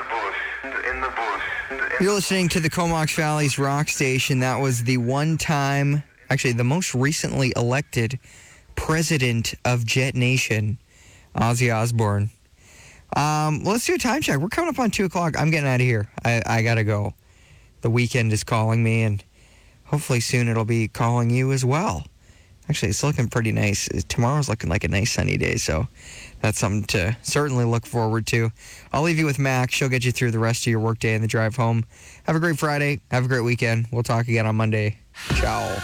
You're listening to the Comox Valley's rock station. That was the the most recently elected president of Jet Nation, Ozzy Osbourne. Let's do a time check. We're coming up on 2 o'clock. I'm getting out of here. I got to go. The weekend is calling me, and hopefully soon it'll be calling you as well. Actually, it's looking pretty nice. Tomorrow's looking like a nice sunny day, so that's something to certainly look forward to. I'll leave you with Mac. She'll get you through the rest of your workday and the drive home. Have a great Friday. Have a great weekend. We'll talk again on Monday. Ciao.